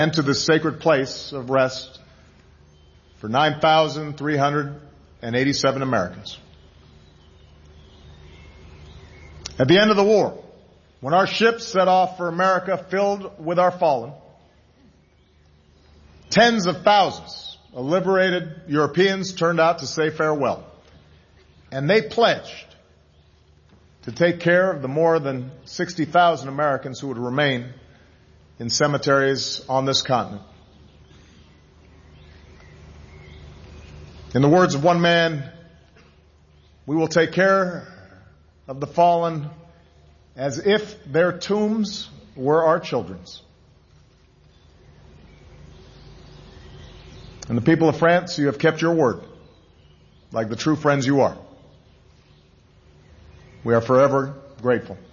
and to this sacred place of rest for 9,387 Americans. At the end of the war, when our ships set off for America filled with our fallen, tens of thousands of liberated Europeans turned out to say farewell. And they pledged to take care of the more than 60,000 Americans who would remain in cemeteries on this continent. In the words of one man, we will take care of the fallen as if their tombs were our children's. And the people of France, you have kept your word, like the true friends you are. We are forever grateful.